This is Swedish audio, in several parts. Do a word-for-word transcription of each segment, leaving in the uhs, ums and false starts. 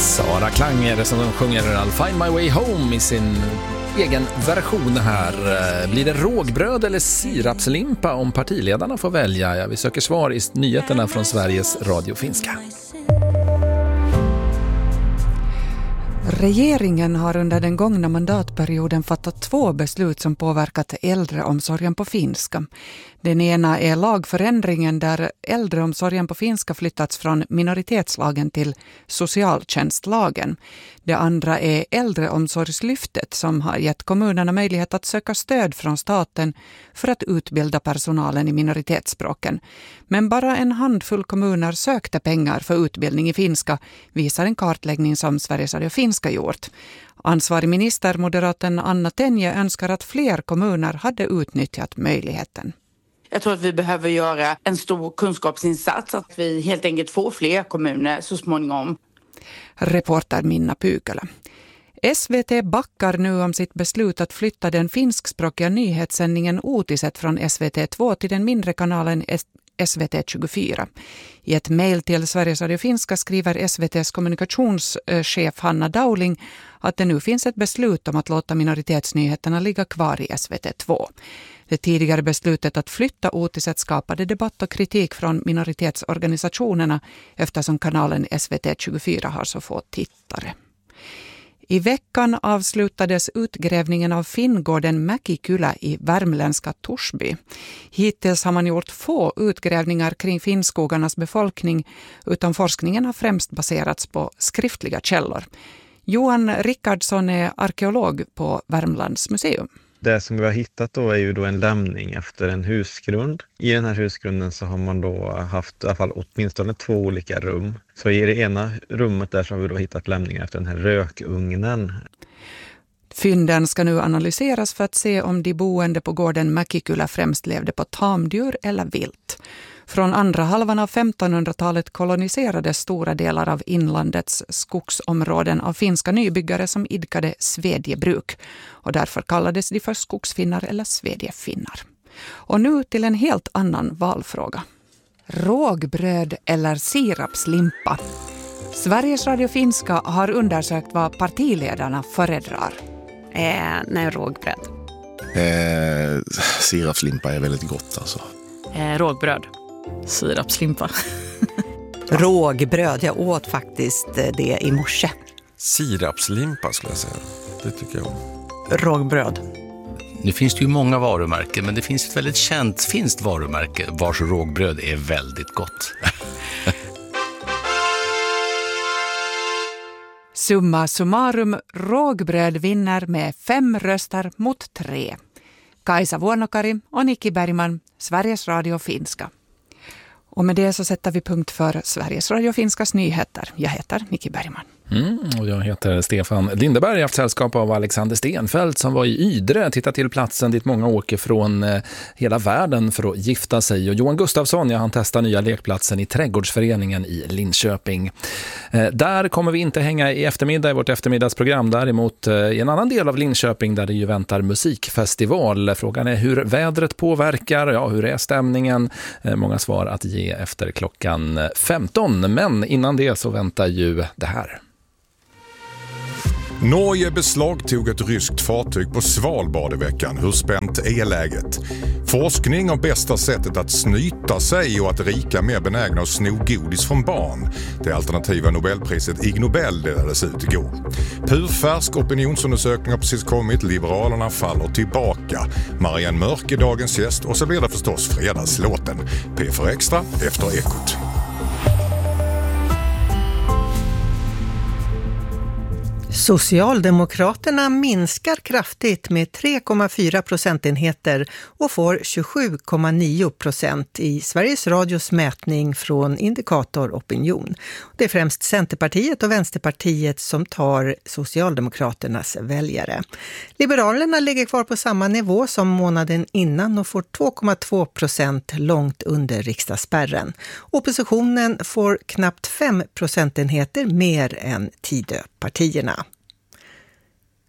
Sara Klang är det som sjunger I'll find my way home i sin egen version här. Blir det rågbröd eller sirapslimpa om partiledarna får välja? Ja, vi söker svar i nyheterna från Sveriges Radio Finska. Regeringen har under den gångna mandatperioden fattat två beslut som påverkat äldreomsorgen på finska. Den ena är lagförändringen där äldreomsorgen på finska flyttats från minoritetslagen till socialtjänstlagen. Det andra är äldreomsorgslyftet som har gett kommunerna möjlighet att söka stöd från staten för att utbilda personalen i minoritetsspråken. Men bara en handfull kommuner sökte pengar för utbildning i finska, visar en kartläggning som Sveriges Radio Finska gjort. Ansvarig minister, moderaten Anna Tenje, önskar att fler kommuner hade utnyttjat möjligheten. Jag tror att vi behöver göra en stor kunskapsinsats, att vi helt enkelt får fler kommuner så småningom. Reporter Minna Pykälä. S V T backar nu om sitt beslut att flytta den finskspråkiga nyhetssändningen Uutiset från S V T två till den mindre kanalen S V T tjugofyra. I ett mejl till Sveriges Radio Finska skriver S V T:s kommunikationschef Hanna Dowling att det nu finns ett beslut om att låta minoritetsnyheterna ligga kvar i S V T två. Det tidigare beslutet att flytta Uutiset skapade debatt och kritik från minoritetsorganisationerna eftersom kanalen S V T tjugofyra har så få tittare. I veckan avslutades utgrävningen av Finngården Mäkikylä i värmländska Torsby. Hittills har man gjort få utgrävningar kring finnskogarnas befolkning, utan forskningen har främst baserats på skriftliga källor. Johan Rickardsson är arkeolog på Värmlands museum. Det som vi har hittat då är ju då en lämning efter en husgrund. I den här husgrunden så har man då haft i alla fall åtminstone två olika rum. Så i det ena rummet där så har vi då hittat lämningar efter den här rökugnen. Fynden ska nu analyseras för att se om de boende på gården Mäkikylä främst levde på tamdjur eller vilt. Från andra halvan av femtonhundratalet koloniserades stora delar av inlandets skogsområden av finska nybyggare som idkade svedjebruk, och därför kallades de för skogsfinnar eller svedjefinnar. Och nu till en helt annan valfråga. Rågbröd eller sirapslimpa? Sveriges Radio Finska har undersökt vad partiledarna föredrar. Eh, nej, rågbröd. Eh, sirapslimpa är väldigt gott alltså. Eh, rågbröd. Sirapslimpa. Rågbröd, jag åt faktiskt det i morse. Sirapslimpa skulle jag säga. Det tycker jag om. Rågbröd. Nu finns det ju många varumärken, men det finns ett väldigt känt finskt varumärke vars rågbröd är väldigt gott. Summa summarum, rågbröd vinner med fem röster mot tre. Kaisa Vuonokari och Nikki Bergman, Sveriges Radio Finska. Och med det så sätter vi punkt för Sveriges Radio Finskas nyheter. Jag heter Nikki Bergman. Mm, och jag heter Stefan Lindeberg. Jag har haft sällskap av Alexander Stenfeldt som var i Ydre. Titta till platsen dit många åker från eh, hela världen för att gifta sig. Och Johan Gustafsson, ja, han testar nya lekplatsen i Trädgårdsföreningen i Linköping. Eh, där kommer vi inte hänga i eftermiddag i vårt eftermiddagsprogram. Däremot eh, i en annan del av Linköping där det ju väntar musikfestival. Frågan är hur vädret påverkar, ja, hur är stämningen? Eh, många svar att ge efter klockan femton. Men innan det så väntar ju det här. Norge beslagtog ett ryskt fartyg på Svalbard i veckan. Hur spänt är läget? Forskning om bästa sättet att snyta sig och att rika mer benägna att sno godis från barn. Det alternativa Nobelpriset Ig Nobel delades ut igår. Purfärsk opinionsundersökning har precis kommit. Liberalerna faller tillbaka. Marianne Mörk är dagens gäst och så blir det förstås fredagslåten. P för Extra efter Ekot. Socialdemokraterna minskar kraftigt med tre komma fyra procentenheter och får tjugosju komma nio procent i Sveriges Radios mätning från Indikator Opinion. Det är främst Centerpartiet och Vänsterpartiet som tar Socialdemokraternas väljare. Liberalerna ligger kvar på samma nivå som månaden innan och får två komma två procent långt under riksdagsspärren. Oppositionen får knappt fem procentenheter mer än Tidöpartierna.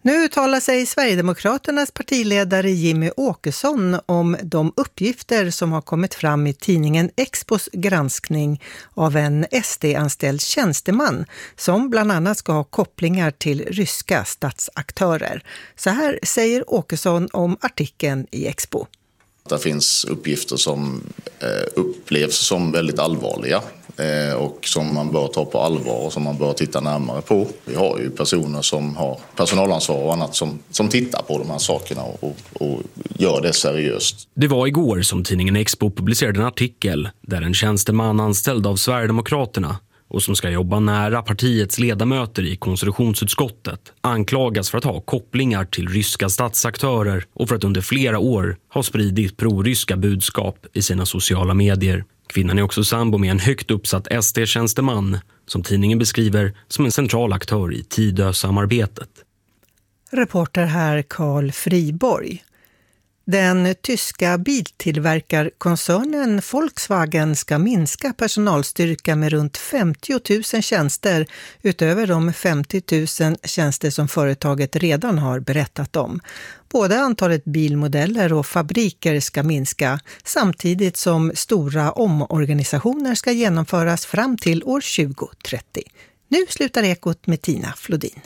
Nu talar sig Sverigedemokraternas partiledare Jimmy Åkesson om de uppgifter som har kommit fram i tidningen Expos granskning av en S D-anställd tjänsteman som bland annat ska ha kopplingar till ryska statsaktörer. Så här säger Åkesson om artikeln i Expo. Det finns uppgifter som upplevs som väldigt allvarliga och som man bör ta på allvar och som man bör titta närmare på. Vi har ju personer som har personalansvar och annat som, som tittar på de här sakerna och, och gör det seriöst. Det var igår som tidningen Expo publicerade en artikel där en tjänsteman anställd av Sverigedemokraterna och som ska jobba nära partiets ledamöter i konstitutionsutskottet anklagas för att ha kopplingar till ryska statsaktörer och för att under flera år ha spridit pro-ryska budskap i sina sociala medier. Kvinnan är också sambo med en högt uppsatt S D-tjänsteman som tidningen beskriver som en central aktör i Tidö-samarbetet. Reporter här Carl Friborg. Den tyska biltillverkarkoncernen Volkswagen ska minska personalstyrka med runt femtio tusen tjänster utöver de femtio tusen tjänster som företaget redan har berättat om. Både antalet bilmodeller och fabriker ska minska samtidigt som stora omorganisationer ska genomföras fram till år tjugo trettio. Nu slutar Ekot med Tina Flodin.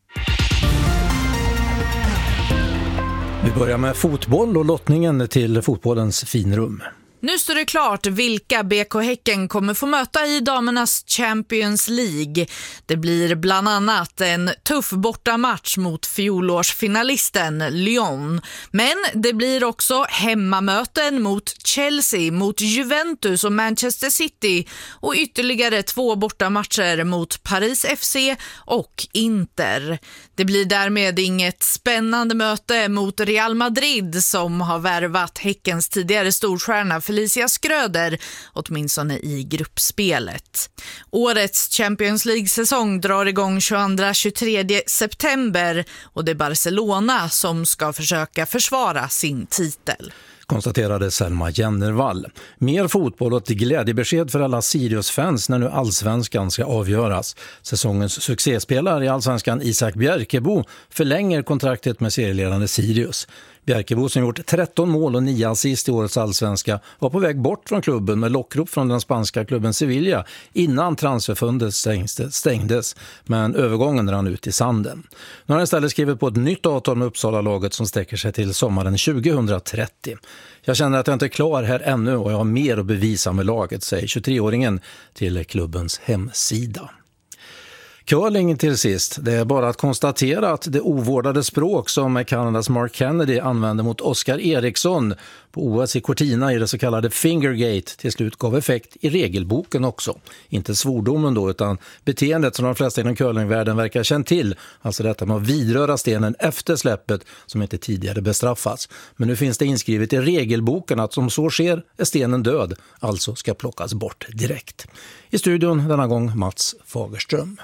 Vi börjar med fotboll och lottningen till fotbollens finrum. Nu står det klart vilka B K Häcken kommer få möta i damernas Champions League. Det blir bland annat en tuff bortamatch mot fjolårsfinalisten Lyon. Men det blir också hemmamöten mot Chelsea, mot Juventus och Manchester City och ytterligare två bortamatcher mot Paris F C och Inter. Det blir därmed inget spännande möte mot Real Madrid som har värvat Häckens tidigare storstjärna Felicia Skröder, åtminstone i gruppspelet. Årets Champions League-säsong drar igång tjugoandra till tjugotredje september och det är Barcelona som ska försöka försvara sin titel. Konstaterade Selma Jennervall. Mer fotboll och ett glädjebesked för alla Sirius-fans när nu Allsvenskan ska avgöras. Säsongens succéspelare i Allsvenskan Isak Bjerkebo förlänger kontraktet med serieledande Sirius. Bjerkebo som gjort tretton mål och nio assist i årets Allsvenska var på väg bort från klubben med lockrop från den spanska klubben Sevilla innan transferfundet stängdes, men övergången rann ut i sanden. Nu har han istället skrivit på ett nytt avtal med Uppsala-laget som sträcker sig till sommaren tjugohundratrettio. Jag känner att jag inte är klar här ännu och jag har mer att bevisa med laget, säger tjugotreåringen till klubbens hemsida. Curling till sist. Det är bara att konstatera att det ovårdade språk som Kanadas Mark Kennedy använde mot Oskar Eriksson på O S i Cortina i det så kallade Fingergate till slut gav effekt i regelboken också. Inte svordomen då, utan beteendet som de flesta inom curlingvärlden verkar känt till. Alltså detta med att vidröra stenen efter släppet som inte tidigare bestraffats. Men nu finns det inskrivet i regelboken att om så sker är stenen död, alltså ska plockas bort direkt. I studion denna gång Mats Fagerström.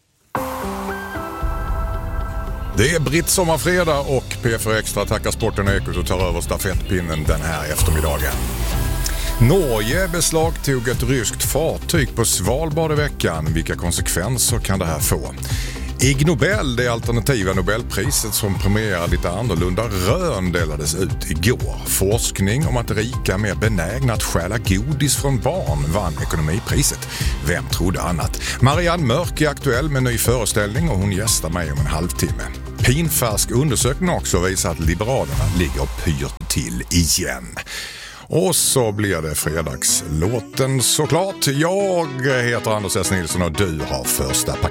Det är Britt Sommarfredag och P fyra Extra tackar Sporten Ekot och tar över stafettpinnen den här eftermiddagen. Norge beslagtog ett ryskt fartyg på Svalbard i veckan. Vilka konsekvenser kan det här få? Ig Nobel, det alternativa Nobelpriset som premierar lite annorlunda rön, delades ut igår. Forskning om att rika mer benägna att stjäla godis från barn vann ekonomipriset. Vem trodde annat? Marianne Mörk är aktuell med en ny föreställning och hon gästar mig om en halvtimme. Pinfärsk undersökning också visar att Liberalerna ligger pyrt till igen. Och så blir det fredagslåten såklart. Jag heter Anders S. Nilsson och du har första paketet.